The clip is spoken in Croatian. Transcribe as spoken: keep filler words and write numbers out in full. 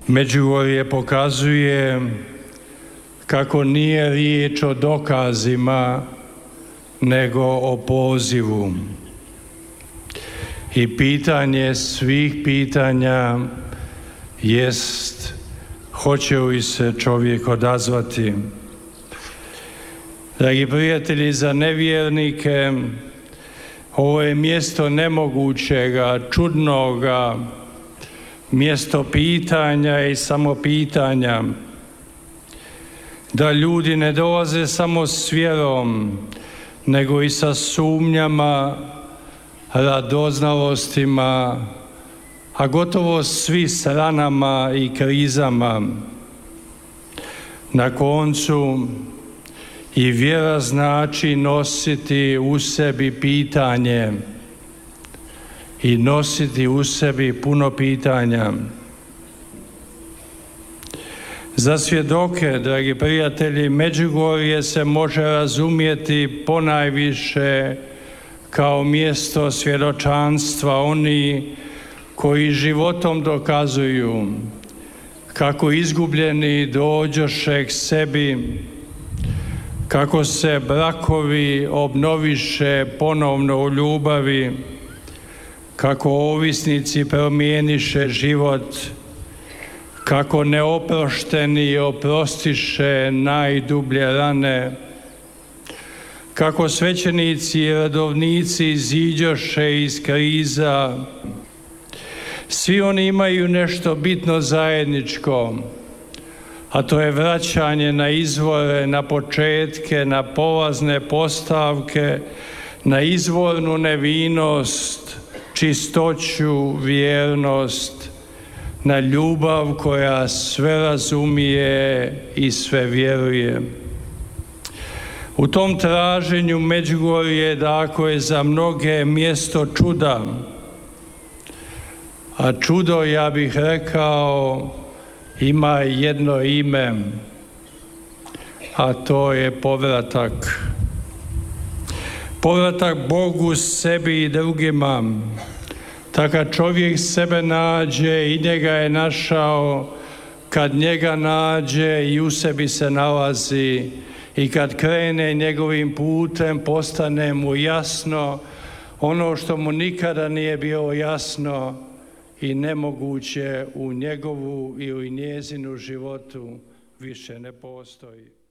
Međugorje pokazuje kako nije riječ o dokazima, nego o pozivu. I pitanje svih pitanja jest hoće li se čovjek odazvati. Dragi prijatelji, za nevjernike ovo je mjesto nemogućega, čudnoga, mjesto pitanja i samopitanja. Da ljudi ne dolaze samo s vjerom, nego i sa sumnjama, radoznalostima, a gotovo svi s ranama i krizama. Na koncu i vjera znači nositi u sebi pitanje i nositi u sebi puno pitanja. Za svjedoke, dragi prijatelji, Međugorje se može razumjeti ponajviše kao mjesto svjedočanstva oni koji životom dokazuju kako izgubljeni dođoše k sebi, kako se brakovi obnoviše ponovno u ljubavi, kako ovisnici promijeniše život, kako neoprošteni oprostiše najdublje rane, kako svećenici i redovnici iziđoše iz kriza. Svi oni imaju nešto bitno zajedničko, a to je vraćanje na izvore, na početke, na polazne postavke, na izvornu nevinost, čistoću, vjernost, na ljubav koja sve razumije i sve vjeruje. U tom traženju Međugorje dakle je za mnoge mjesto čuda, a čudo, ja bih rekao, ima jedno ime, a to je povratak. Povratak Bogu, sebi i drugima. Tako čovjek sebe nađe i njega je našao, kad njega nađe i u sebi se nalazi, i kad krene njegovim putem postane mu jasno ono što mu nikada nije bilo jasno i nemoguće u njegovu i u njezinu životu više ne postoji.